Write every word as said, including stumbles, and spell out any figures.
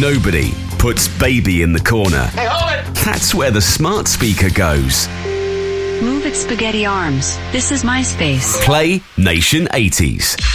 Nobody puts baby in the corner. Hey, hold it! That's where the smart speaker goes. Move it, spaghetti arms. This is my space. Play Nation eighties.